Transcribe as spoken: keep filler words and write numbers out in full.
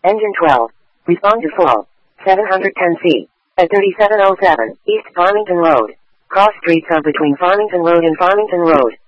Engine twelve. Respond to full. seven hundred ten C. At thirty-seven oh seven, East Farmington Road. Cross streets are between Farmington Road and Farmington Road.